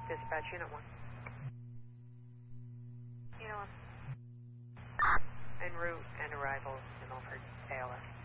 Dispatch Unit 1. Unit 1. En route and arrival to Milford, ALS.